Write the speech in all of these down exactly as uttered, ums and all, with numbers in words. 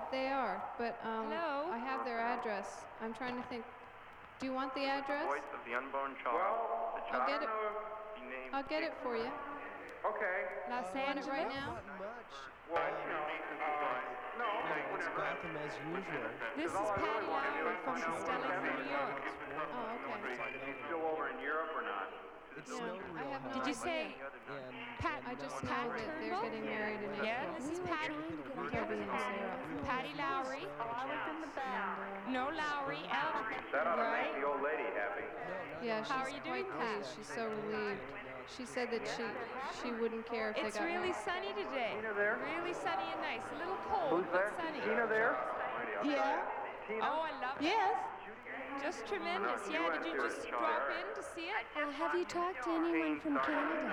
they are, but um, Hello? I have their address. I'm trying to think. Do you want the address? Voice of the unborn child. The I'll child get it. be named I'll get it for you. Okay. Los You want it right Angeles? now? Not much. Well, Um, you know, uh, no, no, it's whatever. Gotham as usual. This is all I Patty really wanna do Lowry is from find out what's Costello, happening. New York. Oh, okay. Is he still over in Europe or not? It Yeah, snowed I real have no hard. Did you idea. say And, Pat- and I just now know Pat that they're Turnbull? getting married in Yeah, April. this is We were Patty. trying to get a Toby and hold Sarah. of Patty Lowry. And, No Lowry. L. That ought to make Right? the old lady happy. uh, yeah, she's How are you quite doing, Pat? pleased. She's so relieved. She said that she she wouldn't care if It's they got really married. sunny today. Tina there? Really sunny and nice. A little cold, Who's there? but sunny. Tina there? Yeah. Tina? Oh, I love it. Yes. Just tremendous. Yeah, did you just drop in to see it? Uh, have you talked to anyone from Canada?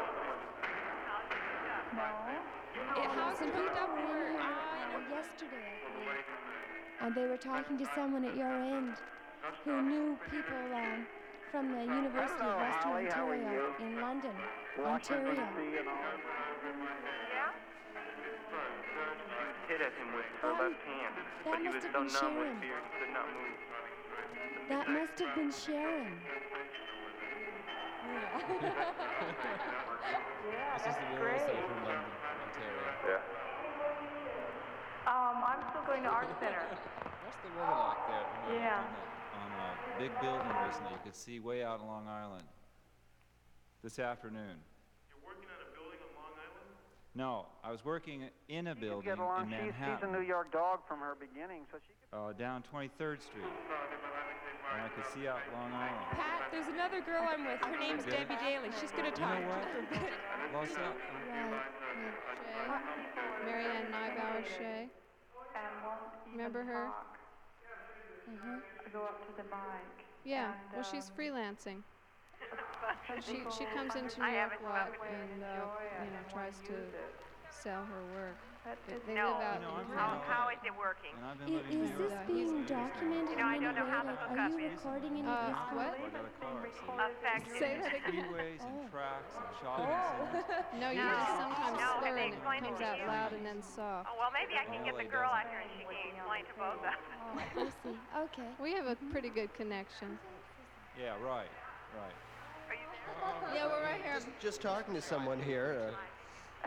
It, how's Some it hooked people up? were in We're, here uh, uh, yesterday, I believe, and they were talking to someone at your end who knew people um, from the University of Western Holly, how are Ontario you? in London, Washington, D C Ontario. and all. hit at him with her That- left hand, that but he must was have so been numb Sharon. with fear he could not move. That must have been Sharon. This is the real estate from London, Ontario. Yeah. Um, I'm still going to Art Center. What's the weather like there on, a- Yeah. on, a, on a big building recently? You could see way out on Long Island this afternoon. You're working on a building on Long Island? No, I was working in a She building get along. in She's, she's a Manhattan, New York dog from her beginning, so she could. uh, down twenty-third Street, and I could see out Long Island. Pat, there's another girl I'm with. Her name's Get it? Debbie Daly. She's going to You talk know to what? you for a bit. Lost out. Right. Shay, Marianne Nybauer Shay. And won't even Remember her? talk. I go up to the mic. Yeah, and, well, she's um, freelancing. She people she comes into New I York haven't a lot really and uh, enjoy it you know and tries wanna use to it. sell her work. But They, it's- they No. live out You know, I'm in from How- L A, how is it working? and I've been I- living in Is New this York. being documented You know, I in don't any know how way? to Like, hook are up. you recording any Uh, of this? what? I got a car, see? Affected. Say that again. Freeways Oh. and tracks and shopping centers. No, you No. just sometimes No, have slur they and it explained it comes to out you? loud and then soft. Oh, well, maybe I can Oh, get the it girl out doesn't. here and she can explain to both of us. I see. Okay. We have a pretty good connection. Yeah, right, right. Are you there? Yeah, we're right here. Just, just talking to someone here. Uh,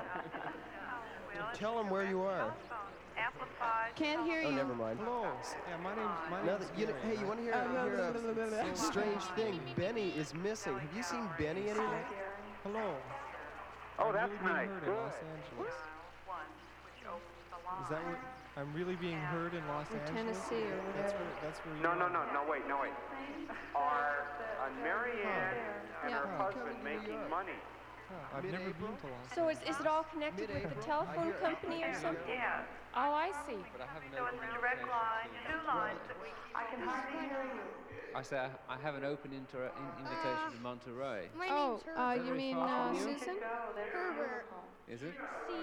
Well, Tell 'em where you are. telephone. Amplified. Can't hear oh, you. never mind. Hello. Yeah, my name's my Now name's that, you know, Gary. hey, you want to hear, hear a strange thing? Benny is missing. Have you seen Benny anywhere? Hello. Oh, I'm that's really being nice. heard in Good. Los Angeles. One, which opens the line. Is that what I'm really being heard in Los Or Angeles? Tennessee or That's whatever. where that's where you No, no, are. no, no, wait, no, wait. Are uh, Marianne and Yeah. her Huh. husband making money? Huh, I've never Mid-April? been to Los So is, is it all connected with the Mid-April. telephone I hear- company or something? Yeah. Oh, I see. But I have an So it's open a direct invitation line, to- two lines that we keep. I can hardly hear you. I say I I have an open inter- in- invitation to Monterey. My Oh, name's uh, you very mean far uh, from you? Susan? Go, that's Herbert. Is it?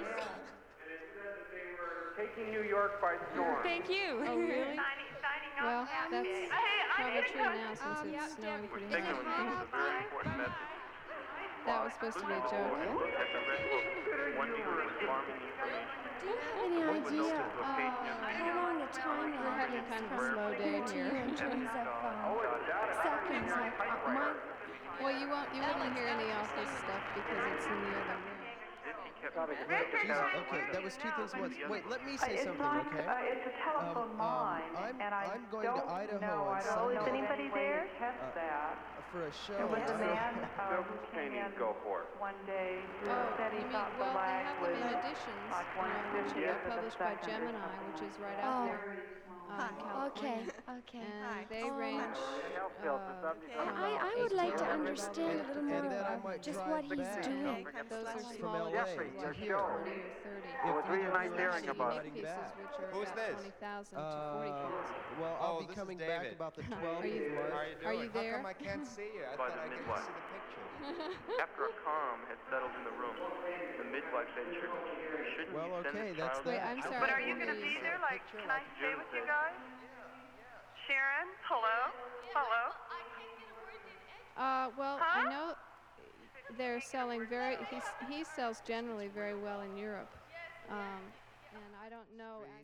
Taking New York by storm. Thank you. Oh, really? Signing, signing Well, off that that's big. Hey, I probably need to true go. now since Um, it's yeah, snowing pretty Thank you, heavily. this is a very important message. That was supposed to be a joke. At the Red Book, one viewer was farming information. Do you have any What was idea open to a page uh, now? how long a time We're lag having is kind of a from slow day here to you here. in terms of Oh, um, it's down at seconds? Like uh, my, Well, you won't. You wouldn't hear any office stuff because it's in the other room. He kept Jesus, okay, that was two things at once. Wait, let me say It's something, not, okay? uh, it's a telephone Um, um, line, I'm- and I I'm going to don't Idaho know, on I don't know if Sunday. anybody there test Uh, that. For a show. There was a man uh, Silk who came paintings in go for it. one day who Oh, said he you mean, thought the well, they lag have was them in editions, like you one know, which fiftieth are of a published by second or Gemini, something which is right Oh. out there uh, in California. okay, okay. And they Oh. range. Health bills for Uh, seventy And I, I would like to understand a little And- more and then I about might just drive what he's back. doing. Those are From smaller, L A like to twenty here. or thirty. It was really nice hearing about it. Unique pieces, which are Who's about this? twenty thousand to forty thousand. Uh, well, Oh, I'll this be is coming back David. about the twelfth Are you- of How are March. you doing? Are you How there? come I can't see you? I By thought the I could midwife. see the picture. After a calm had settled in the room, the midwife said, Should, shouldn't Well, we send okay, the that's child Wait, that. I'm sorry. But are I you didn't going to hear you be say. there? Like, can I stay with you guys? Sharon, hello? Hello? Uh, well, Huh? I know they're selling very. He's, he sells generally very well in Europe, um, and I don't know.